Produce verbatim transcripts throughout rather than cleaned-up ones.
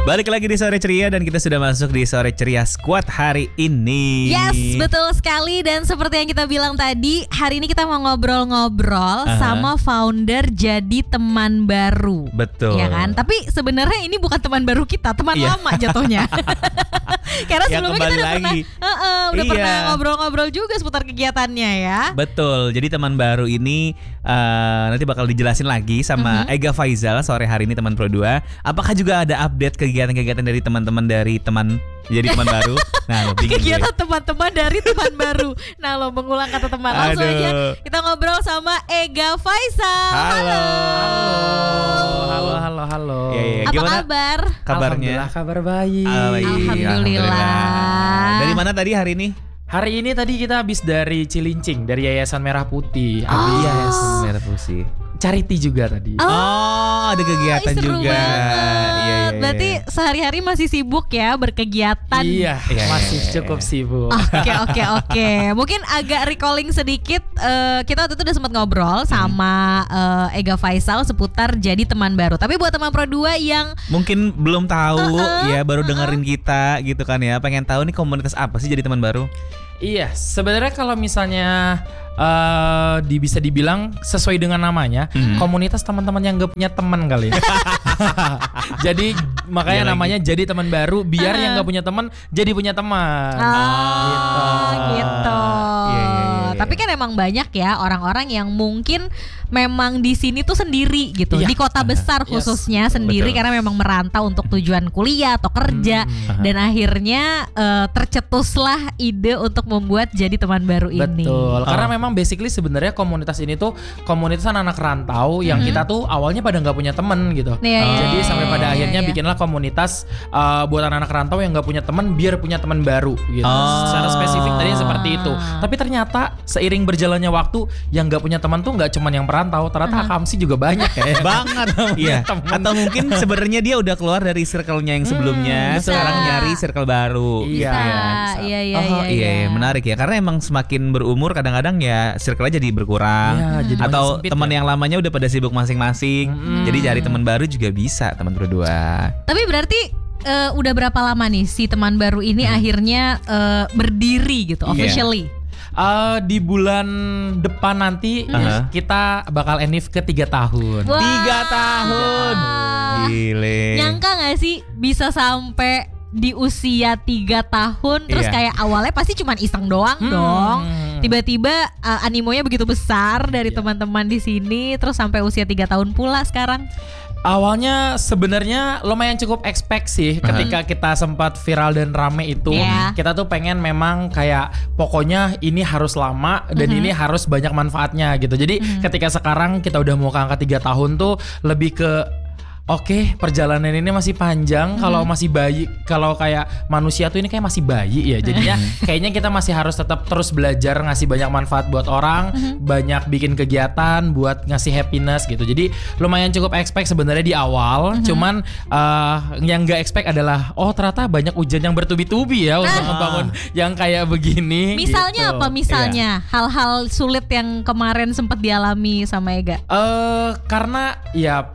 Balik lagi di Sore Ceria dan kita sudah masuk di Sore Ceria Squad hari ini. Yes, betul sekali. Dan seperti yang kita bilang tadi, hari ini kita mau ngobrol-ngobrol uh-huh. sama founder Jadi Teman Baru. Betul. Ya kan? Tapi sebenarnya ini bukan teman baru kita, teman yeah. lama jatuhnya. Karena ya, sebelumnya kita udah lagi. pernah uh, uh, udah iya. pernah ngobrol-ngobrol juga seputar kegiatannya ya. Betul. Jadi teman baru ini uh, nanti bakal dijelasin lagi sama uh-huh. Ega Faizal sore hari ini, teman Pro dua. Apakah juga ada update kegiatan-kegiatan dari teman-teman dari teman jadi teman baru? Nah, lo bingung kegiatan gue. teman-teman dari teman baru. Nah, lo mengulang kata teman. Langsung Aduh. aja kita ngobrol sama Ega Faizal. Halo. Halo, halo, halo. Ya, ya. Apa Gimana kabar? Kabarnya? Alhamdulillah kabar baik. Alhamdulillah. Alhamdulillah. Dari mana tadi hari ini? Hari ini tadi kita habis dari Cilincing, dari Yayasan Merah Putih. Oh. Habis Yayasan Merah Putih. Charity juga tadi. Oh, Oh, ada kegiatan seru juga. banget. Iya, iya, iya. Berarti sehari-hari masih sibuk ya berkegiatan. Iya, Iya, masih iya, iya. cukup sibuk. Oke oke oke. Mungkin agak recalling sedikit. uh, Kita waktu itu udah sempat ngobrol sama uh, Ega Faizal seputar Jadi Teman Baru. Tapi buat teman Pro dua yang mungkin belum tahu Uh-uh, ya, baru uh-uh. dengerin kita gitu kan ya, pengen tahu nih komunitas apa sih Jadi Teman Baru? Iya, sebenarnya kalau misalnya uh, di, bisa dibilang sesuai dengan namanya, hmm. komunitas teman-teman yang gak punya teman kali ya. Jadi makanya Iya namanya lagi. Jadi Teman Baru, biar Uh-huh. yang gak punya teman jadi punya teman. Oh, Gitu. gitu. Iya, iya, iya, iya. Tapi kan emang banyak ya orang-orang yang mungkin memang di sini tuh sendiri gitu. Iya. Di kota besar Yes. khususnya sendiri Betul. karena memang merantau untuk tujuan kuliah atau kerja. Hmm. Dan akhirnya uh, tercetuslah ide untuk membuat Jadi Teman Baru ini. Betul, karena Oh. memang basically sebenarnya komunitas ini tuh komunitas anak rantau yang Mhm. kita tuh awalnya pada nggak punya temen gitu. Iya, iya, Jadi iya, sampai iya, pada iya, akhirnya iya. bikinlah komunitas uh, buat anak-anak rantau yang nggak punya temen biar punya teman baru gitu. Oh. Secara spesifik tadi seperti itu. Tapi ternyata seiring berjalannya waktu yang nggak punya teman tuh nggak cuma yang perantau, ternyata Uh-huh. akamsi juga banyak ya. Banget. Iya. temen. Atau mungkin sebenarnya dia udah keluar dari circle-nya yang sebelumnya, Hmm, bisa. sekarang nyari circle baru. Iya. Bisa, bisa. iya iya Oh, iya. iya, iya, menarik ya. Karena emang semakin berumur kadang-kadang ya circle-nya jadi berkurang. Iya, jadi Atau makin sempit teman ya. yang lamanya udah pada sibuk masing-masing. Mm-mm. Jadi cari teman baru juga bisa, teman berdua. Tapi berarti uh, udah berapa lama nih si Teman Baru ini akhirnya uh, berdiri gitu, Iya. officially? Uh, di bulan depan nanti Uh-huh. kita bakal enif ke tiga tahun. Wah. Tiga tahun. Gile. Nyangka gak sih bisa sampai di usia tiga tahun terus Iya. kayak awalnya pasti cuman iseng doang Hmm. dong. Tiba-tiba uh, animonya begitu besar dari Iya. teman-teman di sini terus sampai usia tiga tahun pula sekarang. Awalnya sebenarnya lumayan cukup expect sih ketika kita sempat viral dan rame itu. Iya. Kita tuh pengen memang kayak pokoknya ini harus lama dan Mhm. ini harus banyak manfaatnya gitu. Jadi Mhm. ketika sekarang kita udah mau ke angka tiga tahun tuh lebih ke oke, perjalanan ini masih panjang. Kalau masih bayi, kalau kayak manusia tuh ini kayak masih bayi ya. Jadinya kayaknya kita masih harus tetap terus belajar, ngasih banyak manfaat buat orang, banyak bikin kegiatan buat ngasih happiness gitu. Jadi lumayan cukup expect sebenarnya di awal. Cuman uh, yang nggak expect adalah oh ternyata banyak ujian yang bertubi-tubi ya untuk membangun yang kayak begini. Misalnya gitu. apa misalnya Iya. hal-hal sulit yang kemarin sempat dialami sama Ega? Eh karena ya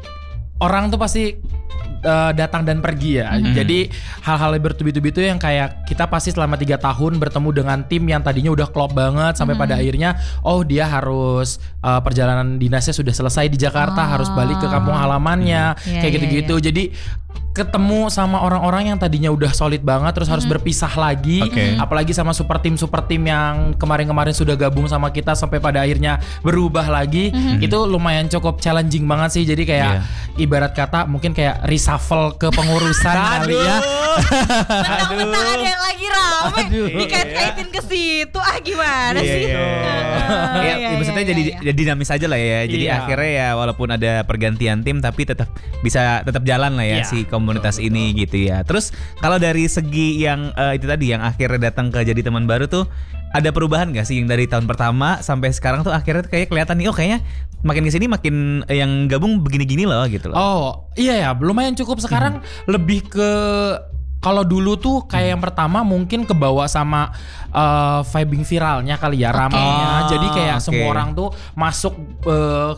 orang tuh pasti uh, datang dan pergi ya. Mhm. Jadi hal-hal yang bertubi-tubi itu yang kayak kita pasti selama tiga tahun bertemu dengan tim yang tadinya udah klop banget sampai pada akhirnya oh dia harus uh, perjalanan dinasnya sudah selesai di Jakarta, Oh. harus balik ke kampung halamannya, Iya, kayak iya, gitu-gitu. Jadi ketemu sama orang-orang yang tadinya udah solid banget terus harus berpisah lagi, Oke. apalagi sama super tim super tim yang kemarin-kemarin sudah gabung sama kita sampai pada akhirnya berubah lagi, itu lumayan cukup challenging banget sih. Jadi kayak ibarat kata mungkin kayak reshuffle ke pengurusan kali ya. Mentang-mentang ada yang lagi rame Aduh. dikait-kaitin ke situ ah gimana Iya, sih? iya, iya. Ah, Ya, iya, maksudnya iya, jadi iya. jadi dinamis aja lah ya. Jadi Iya. akhirnya ya walaupun ada pergantian tim tapi tetap bisa tetap jalan lah ya Iya, si komunitas betul, ini gitu ya. Terus kalau dari segi yang eh, itu tadi yang akhirnya datang ke Jadi Teman Baru tuh ada perubahan gak sih yang dari tahun pertama sampai sekarang tuh akhirnya kayak kelihatan nih oh kayaknya makin kesini makin eh, yang gabung begini-gini loh gitu loh. Oh iya ya, lumayan cukup sekarang lebih ke kalau dulu tuh kayak yang pertama mungkin kebawa sama uh, vibing viralnya kali ya, ramenya. Oh, Jadi kayak oke. semua orang tuh masuk uh,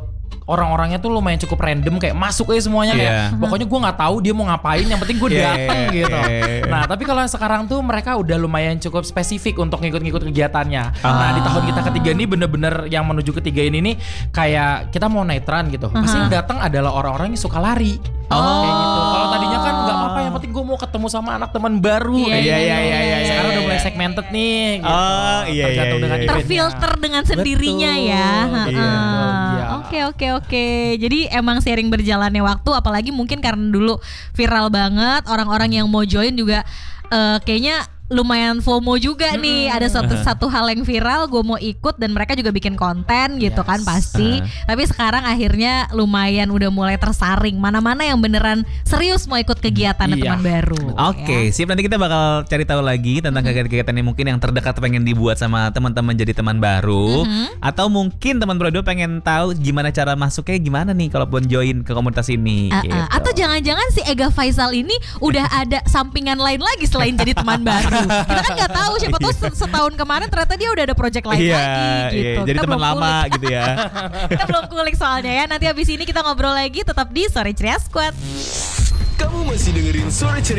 orang-orangnya tuh lumayan cukup random, kayak masuk aja semuanya kayak Iya. pokoknya gue nggak tahu dia mau ngapain, yang penting gue Iya, datang iya, gitu. iya. Nah tapi kalau sekarang tuh mereka udah lumayan cukup spesifik untuk ngikut-ngikut kegiatannya. Nah di tahun kita ketiga ini bener-bener yang menuju ketiga ini nih kayak kita mau night run gitu. Pasti yang datang adalah orang-orang yang suka lari. Oh. Kayak gitu. Kalau tadinya kan nggak apa-apa, yang penting gue mau ketemu sama anak teman baru. Iya, kayak iya, gitu. iya, iya, iya, Sekarang iya, udah mulai iya. segmented nih. Gitu. Oh, iya, Tergantung iya, dengan iya. eventnya. Terfilter dengan sendirinya Betul. ya. Iya. Heeh. Iya. Oke oke oke. Jadi emang sering berjalannya waktu, apalagi mungkin karena dulu viral banget, orang-orang yang mau join juga eh, kayaknya lumayan FOMO juga nih. Ada satu satu hal yang viral, gue mau ikut dan mereka juga bikin konten gitu Yes. kan pasti. Tapi sekarang akhirnya lumayan udah mulai tersaring. Mana-mana yang beneran serius mau ikut kegiatan Iya. teman baru. Oke, ya. siap, nanti kita bakal cari tahu lagi tentang kegiatan-kegiatan yang mungkin yang terdekat pengen dibuat sama teman-teman jadi teman baru, atau mungkin teman Brodo pengen tahu gimana cara masuknya gimana nih kalau pun join ke komunitas ini. Uh, uh, gitu. Atau jangan-jangan si Ega Faisal ini udah ada sampingan lain lagi selain jadi teman baru. Kita kan nggak tahu, siapa tahu se- setahun kemarin ternyata dia udah ada project lain Iya, lagi gitu. iya, jadi Kita teman belum lama kulik. gitu ya. Kita belum kulik soalnya ya. Nanti habis ini kita ngobrol lagi, tetap di Sore Ceria Squad. Kamu masih dengerin Sore Ceria